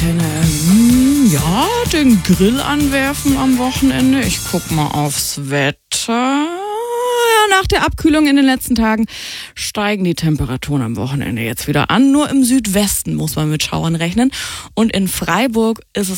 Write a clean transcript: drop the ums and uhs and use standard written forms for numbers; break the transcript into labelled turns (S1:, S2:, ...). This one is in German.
S1: Ja, den Grill anwerfen am Wochenende. Ich guck mal aufs Wetter. Nach der Abkühlung in den letzten Tagen steigen die Temperaturen am Wochenende jetzt wieder an. Nur im Südwesten muss man mit Schauern rechnen. Und in Freiburg ist es